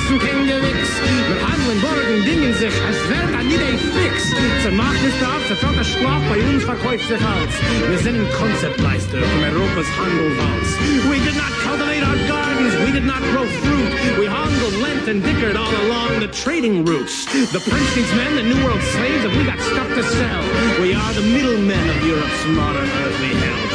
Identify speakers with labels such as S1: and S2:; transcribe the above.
S1: Sachsen kein Gewicks. Mit Handeln, Borgen, Dingen sich, als wäre da nie ein Fix. Zum Marktbedarf, der Flotte Schlaf, bei uns verkäuft sich alles. Wir sind ein Konzeptmeister von Europas Handelwals. We did not cultivate our gardens, we did not grow fruit. We handled, lent, and dickered all along the trading routes. The Princeton's men, the New World slaves, and we got stuff to sell. We are the middlemen of Europe's modern earthly hell.